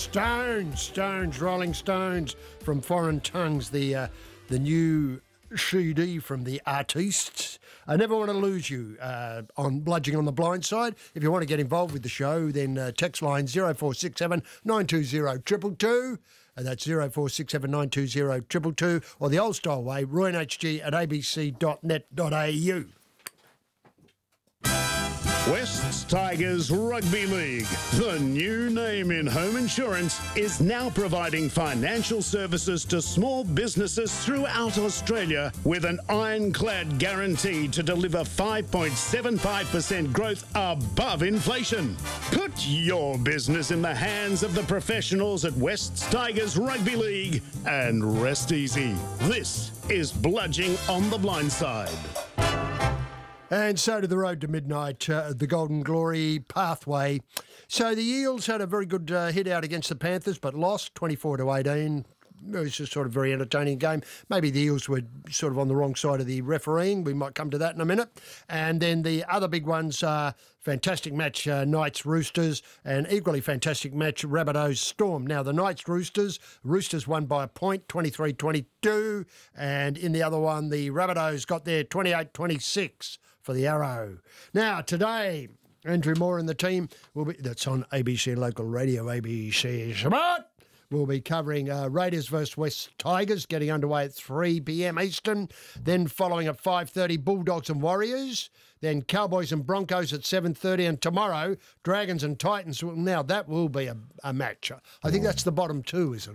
Stones, Rolling Stones from Foreign Tongues, the new CD from the artists. I never want to lose you on Bludging on the Blind Side. If you want to get involved with the show, then text line 0467 920 222. And that's 0467 920 222, or the old style way, roynhg at abc.net.au. Wests Tigers Rugby League, the new name in home insurance, is now providing financial services to small businesses throughout Australia with an ironclad guarantee to deliver 5.75% growth above inflation. Put your business in the hands of the professionals at Wests Tigers Rugby League and rest easy. This is Bludging on the Blind Side. And so to the road to midnight, the Golden Glory pathway. So the Eels had a very good hit out against the Panthers, but lost 24-18. It was just sort of very entertaining game. Maybe the Eels were sort of on the wrong side of the refereeing. We might come to that in a minute. And then the other big ones are fantastic match, Knights Roosters, and equally fantastic match, Rabbitohs Storm. Now, the Knights Roosters won by a point, 23-22. And in the other one, the Rabbitohs got there 28-26 for the Arrow. Now, today, Andrew Moore and the team will be, that's on ABC Local Radio, ABC Smart. We'll be covering Raiders versus West Tigers, getting underway at 3 p.m. Eastern. Then following at 5:30, Bulldogs and Warriors. Then Cowboys and Broncos at 7:30. And tomorrow, Dragons and Titans. Now, that will be a match. I think that's the bottom two, isn't it?